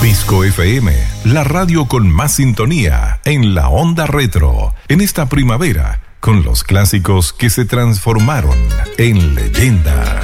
Disco FM, la radio con más sintonía en la onda retro, en esta primavera, con los clásicos que se transformaron en leyenda.